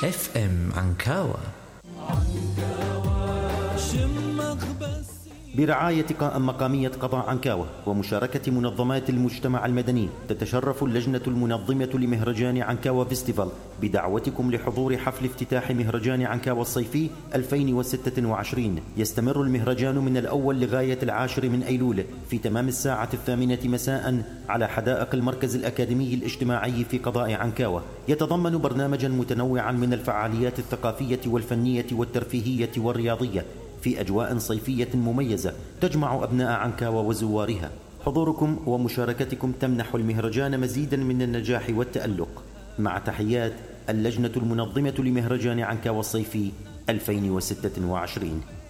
FM عنكاوة. برعاية قائم مقامية قضاء عنكاوة ومشاركة منظمات المجتمع المدني، تتشرف اللجنة المنظمة لمهرجان عنكاوة فيستيفال بدعوتكم لحضور حفل افتتاح مهرجان عنكاوة الصيفي 2026. يستمر المهرجان من الأول لغاية 10 من أيلول في تمام الساعة 8 مساء على حدائق المركز الأكاديمي الاجتماعي في قضاء عنكاوة. يتضمن برنامجا متنوعا من الفعاليات الثقافية والفنية والترفيهية والرياضية في أجواء صيفية مميزة تجمع أبناء عنكاوة وزوارها. حضوركم ومشاركتكم تمنح المهرجان مزيدا من النجاح والتألق. مع تحيات اللجنة المنظمة لمهرجان عنكاوة الصيفي 2026.